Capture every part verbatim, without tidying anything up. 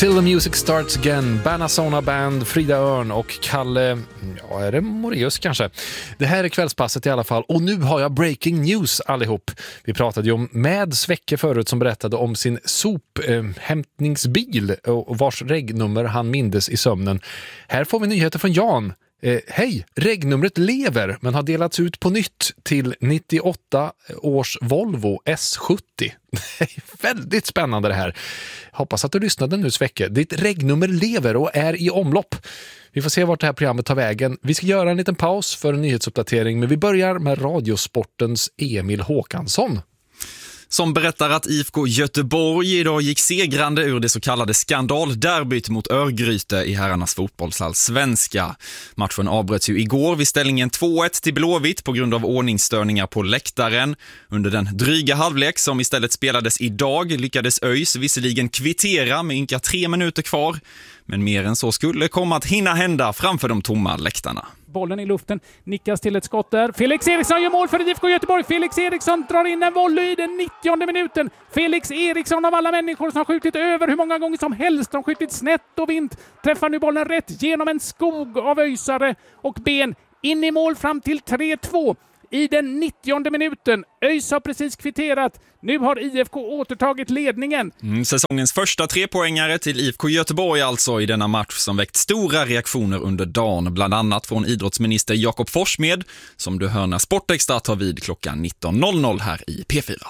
Till the Music Starts Again, Banasona Band, Frida Örn och Kalle, ja är det Moreus kanske? Det här är kvällspasset i alla fall och nu har jag breaking news allihop. Vi pratade ju om med Svecke förut som berättade om sin sophämtningsbil och vars regnummer han mindes i sömnen. Här får vi nyheter från Jan. Eh, Hej, regnumret lever men har delats ut på nytt till nittioåtta års Volvo S sjuttio. Väldigt spännande det här. Hoppas att du lyssnade nu Svecke. Ditt regnummer lever och är i omlopp. Vi får se vart det här programmet tar vägen. Vi ska göra en liten paus för en nyhetsuppdatering men vi börjar med Radiosportens Emil Håkansson. Som berättar att I F K Göteborg idag gick segrande ur det så kallade skandalderbyt mot Örgryte i herrarnas fotbollsallsvenska. Matchen avbröts ju igår vid ställningen två ett till Blåvitt på grund av ordningsstörningar på läktaren. Under den dryga halvlek som istället spelades idag lyckades ÖIS visserligen kvittera med ynka tre minuter kvar. Men mer än så skulle komma att hinna hända framför de tomma läktarna. Bollen i luften, nickas till ett skott där. Felix Eriksson gör mål för I F K Göteborg. Felix Eriksson drar in en volley i den nittionde minuten. Felix Eriksson av alla människor som har skjutit över hur många gånger som helst. De har skjutit snett och vint. Träffar nu bollen rätt genom en skog av öjsare och ben. In i mål fram till tre två. I den nittionde minuten. ÖIS har precis kvitterat. Nu har I F K återtagit ledningen. Mm, säsongens första trepoängare till I F K Göteborg alltså i denna match som väckt stora reaktioner under dagen. Bland annat från idrottsminister Jakob Forssmed som du hör när Sportextra tar vid klockan nitton noll noll här i P fyra.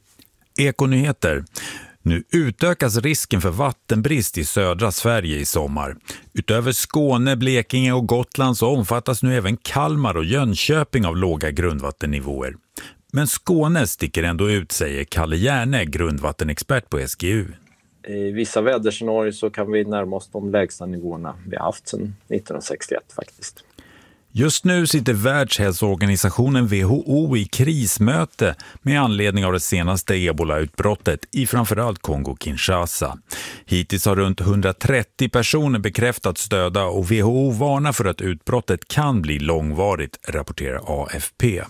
Ekonyheter. Nu utökas risken för vattenbrist i södra Sverige i sommar. Utöver Skåne, Blekinge och Gotland så omfattas nu även Kalmar och Jönköping av låga grundvattennivåer. Men Skåne sticker ändå ut, säger Kalle Järne, grundvattenexpert på S G U. I vissa väderscenarier så kan vi närma oss de lägsta nivåerna vi har haft sedan nittonhundrasextioett faktiskt. Just nu sitter Världshälsoorganisationen W H O i krismöte med anledning av det senaste ebola-utbrottet i framförallt Kongo-Kinshasa. Hittills har runt hundratrettio personer bekräftats döda och W H O varnar för att utbrottet kan bli långvarigt, rapporterar A F P.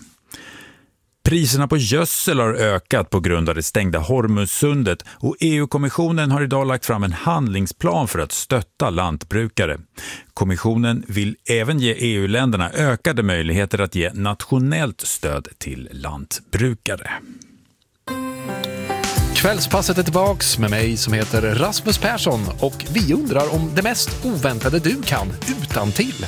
Priserna på gödsel har ökat på grund av det stängda Hormuzsundet och E U-kommissionen har idag lagt fram en handlingsplan för att stötta lantbrukare. Kommissionen vill även ge E U-länderna ökade möjligheter att ge nationellt stöd till lantbrukare. Kvällspasset är tillbaks med mig som heter Rasmus Persson och vi undrar om det mest oväntade du kan utan till.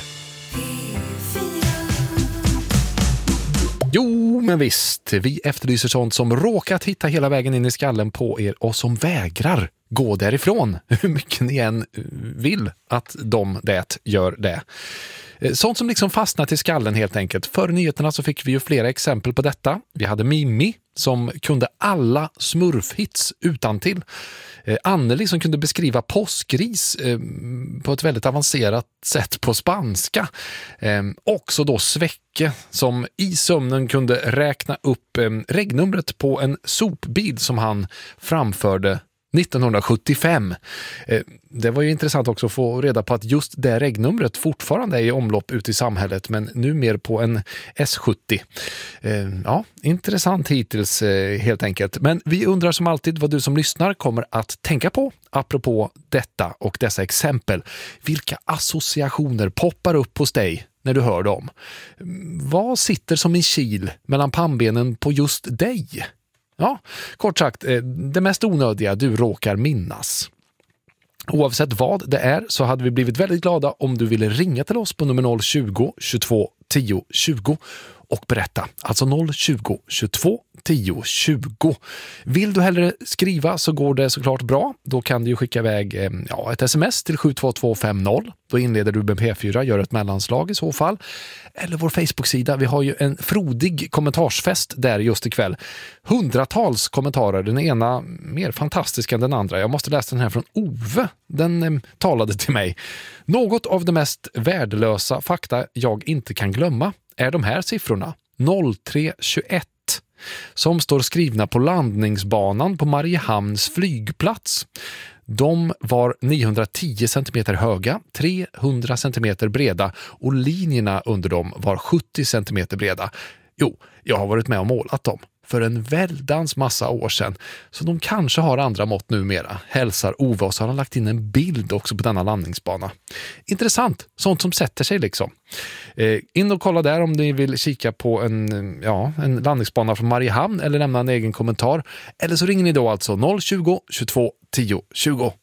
Jo, men visst. Vi efterlyser sånt som råkat hitta hela vägen in i skallen på er och som vägrar gå därifrån. Hur mycket ni än vill att de det gör det. Sånt som liksom fastnat i skallen helt enkelt. Före nyheterna så fick vi ju flera exempel på detta. Vi hade Mimmi som kunde alla smurfhits utantill. Eh, Anneli som kunde beskriva påskris eh, på ett väldigt avancerat sätt på spanska. Eh, också då Svecke som i sömnen kunde räkna upp eh, regnumret på en sopbil som han framförde nittonhundrasjuttiofem. Eh, det var ju intressant också att få reda på att just det regnumret fortfarande är i omlopp ute i samhället men nu mer på en S sjuttio. Eh, ja, intressant hittills eh, helt enkelt. Men vi undrar som alltid vad du som lyssnar kommer att tänka på apropå detta och dessa exempel. Vilka associationer poppar upp hos dig när du hör dem? Vad sitter som en kil mellan pannbenen på just dig? Ja, kort sagt, det mest onödiga du råkar minnas. Oavsett vad det är så hade vi blivit väldigt glada om du ville ringa till oss på nummer noll tjugo, tjugotvå, tio, tjugo och berätta. Alltså noll tjugo, tjugotvå, tio, tjugo. Vill du hellre skriva så går det såklart bra. Då kan du ju skicka iväg ja, ett sms till sju två två fem noll. Då inleder du med P fyra, gör ett mellanslag i så fall. Eller vår Facebook-sida. Vi har ju en frodig kommentarsfest där just ikväll. Hundratals kommentarer. Den ena mer fantastisk än den andra. Jag måste läsa den här från Ove. Den eh, talade till mig. Något av det mest värdelösa fakta jag inte kan glömma är de här siffrorna. noll tre tjugoett som står skrivna på landningsbanan på Mariehamns flygplats. De var niohundratio centimeter höga, trehundra centimeter breda och linjerna under dem var sjuttio centimeter breda. Jo, jag har varit med och målat dem. för en väldans massa år sedan. Så de kanske har andra mått numera. Hälsar Ove, och så har han lagt in en bild också på denna landningsbana. Intressant, sånt som sätter sig liksom. Eh, in och kolla där om ni vill kika på en, ja, en landningsbana från Mariehamn eller lämna en egen kommentar. Eller så ringer ni då alltså noll tjugo, tjugotvå, tio, tjugo.